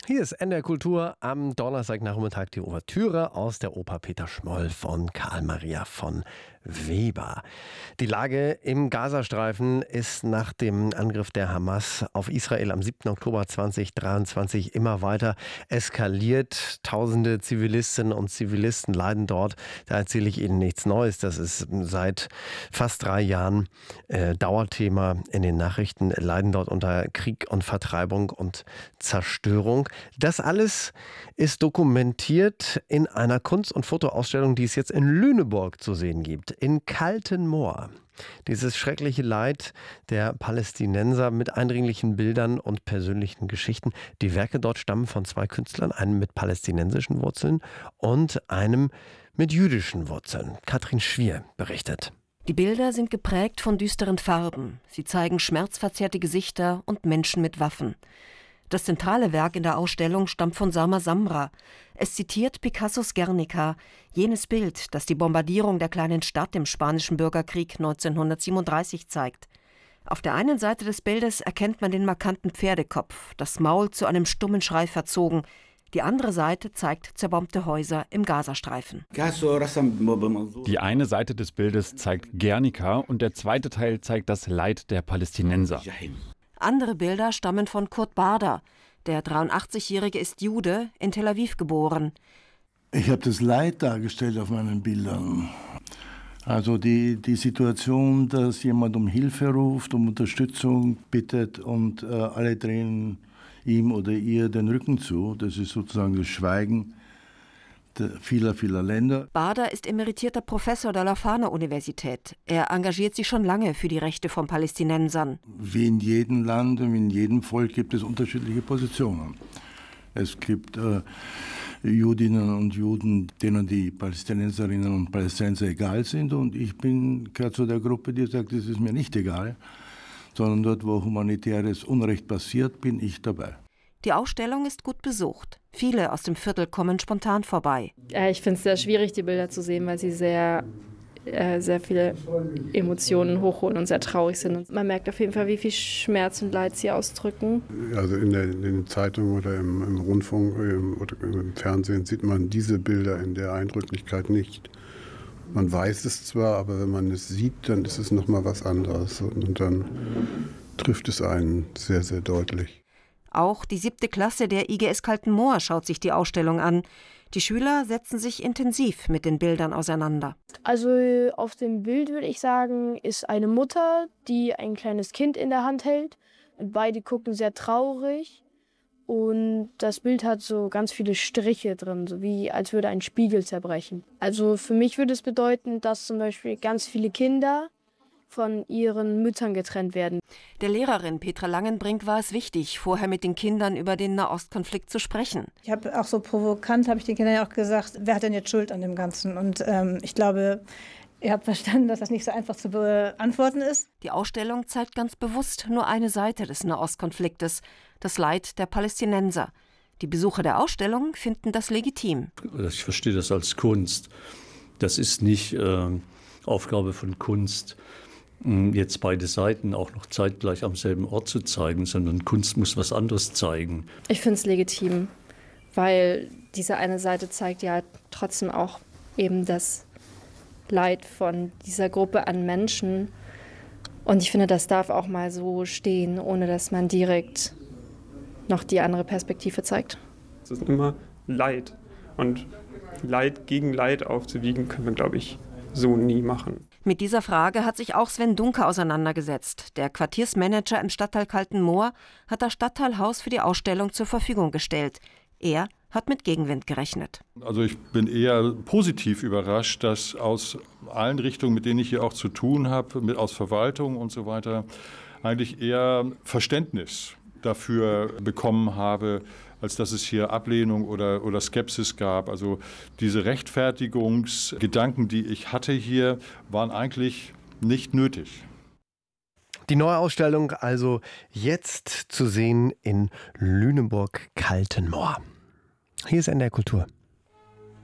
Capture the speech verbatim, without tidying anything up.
Hier ist N D R Kultur am Donnerstagnachmittag die Ouvertüre aus der Oper Peter Schmoll von Karl Maria von Weber. Die Lage im Gazastreifen ist nach dem Angriff der Hamas auf Israel am siebten Oktober zweitausenddreiundzwanzig immer weiter eskaliert. Tausende Zivilistinnen und Zivilisten leiden dort. Da erzähle ich Ihnen nichts Neues. Das ist seit fast drei Jahren äh, Dauerthema in den Nachrichten. Leiden dort unter Krieg und Vertreibung und Zerstörung. Das alles ist dokumentiert in einer Kunst- und Fotoausstellung, die es jetzt in Lüneburg zu sehen gibt, in Kaltenmoor. Dieses schreckliche Leid der Palästinenser mit eindringlichen Bildern und persönlichen Geschichten. Die Werke dort stammen von zwei Künstlern, einem mit palästinensischen Wurzeln und einem mit jüdischen Wurzeln. Katrin Schwier berichtet. Die Bilder sind geprägt von düsteren Farben. Sie zeigen schmerzverzerrte Gesichter und Menschen mit Waffen. Das zentrale Werk in der Ausstellung stammt von Sama Samra. Es zitiert Picassos Guernica, jenes Bild, das die Bombardierung der kleinen Stadt im Spanischen Bürgerkrieg neunzehnhundertsiebenunddreißig zeigt. Auf der einen Seite des Bildes erkennt man den markanten Pferdekopf, das Maul zu einem stummen Schrei verzogen. Die andere Seite zeigt zerbombte Häuser im Gazastreifen. Die eine Seite des Bildes zeigt Guernica und der zweite Teil zeigt das Leid der Palästinenser. Andere Bilder stammen von Kurt Bader. Der dreiundachtzigjährige ist Jude, in Tel Aviv geboren. Ich habe das Leid dargestellt auf meinen Bildern. Also die, die Situation, dass jemand um Hilfe ruft, um Unterstützung bittet und äh, alle drehen ihm oder ihr den Rücken zu. Das ist sozusagen das Schweigen vieler, vieler Länder. Bader ist emeritierter Professor der Leuphana-Universität. Er engagiert sich schon lange für die Rechte von Palästinensern. Wie in jedem Land und in jedem Volk gibt es unterschiedliche Positionen. Es gibt äh, Judinnen und Juden, denen die Palästinenserinnen und Palästinenser egal sind. Und ich bin gehöre zu der Gruppe, die sagt, es ist mir nicht egal, sondern dort, wo humanitäres Unrecht passiert, bin ich dabei. Die Ausstellung ist gut besucht. Viele aus dem Viertel kommen spontan vorbei. Ich finde es sehr schwierig, die Bilder zu sehen, weil sie sehr, äh, sehr viele Emotionen hochholen und sehr traurig sind. Und man merkt auf jeden Fall, wie viel Schmerz und Leid sie ausdrücken. Also in, der, in den Zeitungen oder im, im Rundfunk im, oder im Fernsehen sieht man diese Bilder in der Eindrücklichkeit nicht. Man weiß es zwar, aber wenn man es sieht, dann ist es nochmal was anderes. Und dann trifft es einen sehr, sehr deutlich. Auch die siebte Klasse der I G S Kaltenmoor schaut sich die Ausstellung an. Die Schüler setzen sich intensiv mit den Bildern auseinander. Also auf dem Bild, würde ich sagen, ist eine Mutter, die ein kleines Kind in der Hand hält. Und beide gucken sehr traurig. Und das Bild hat so ganz viele Striche drin, so wie als würde ein Spiegel zerbrechen. Also für mich würde es bedeuten, dass zum Beispiel ganz viele Kinder von ihren Müttern getrennt werden. Der Lehrerin Petra Langenbrink war es wichtig, vorher mit den Kindern über den Nahostkonflikt zu sprechen. Ich habe auch so provokant, habe ich den Kindern ja auch gesagt, wer hat denn jetzt Schuld an dem Ganzen? Und ähm, ich glaube, ihr habt verstanden, dass das nicht so einfach zu beantworten ist. Die Ausstellung zeigt ganz bewusst nur eine Seite des Nahostkonfliktes, das Leid der Palästinenser. Die Besucher der Ausstellung finden das legitim. Ich verstehe das als Kunst. Das ist nicht äh, Aufgabe von Kunst, jetzt beide Seiten auch noch zeitgleich am selben Ort zu zeigen, sondern Kunst muss was anderes zeigen. Ich finde es legitim, weil diese eine Seite zeigt ja trotzdem auch eben das Leid von dieser Gruppe an Menschen. Und ich finde, das darf auch mal so stehen, ohne dass man direkt noch die andere Perspektive zeigt. Es ist immer Leid. Und Leid gegen Leid aufzuwiegen, können wir, glaube ich, so nie machen. Mit dieser Frage hat sich auch Sven Dunke auseinandergesetzt. Der Quartiersmanager im Stadtteil Kaltenmoor hat das Stadtteilhaus für die Ausstellung zur Verfügung gestellt. Er hat mit Gegenwind gerechnet. Also ich bin eher positiv überrascht, dass aus allen Richtungen, mit denen ich hier auch zu tun habe, mit aus Verwaltung und so weiter, eigentlich eher Verständnis dafür bekommen habe, als dass es hier Ablehnung oder, oder Skepsis gab. Also diese Rechtfertigungsgedanken, die ich hatte hier, waren eigentlich nicht nötig. Die neue Ausstellung also jetzt zu sehen in Lüneburg-Kaltenmoor. Hier ist N D R Kultur.